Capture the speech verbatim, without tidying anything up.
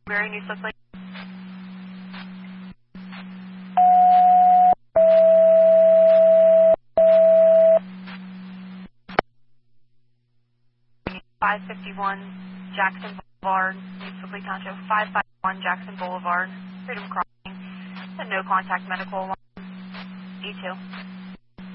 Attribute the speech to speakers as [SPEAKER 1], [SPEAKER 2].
[SPEAKER 1] Very new suspect. five fifty-one Jackson Boulevard, New Sibley Township, five fifty-one Jackson Boulevard, Freedom Crossing, and no contact medical alarm. E two.